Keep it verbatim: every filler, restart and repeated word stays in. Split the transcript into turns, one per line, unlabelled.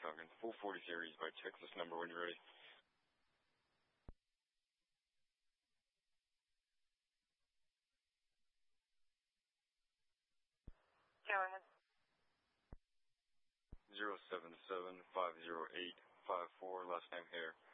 Falcon. four forty series by Texas number when you're ready. zero seven seven five zero eight five four, last name Hare.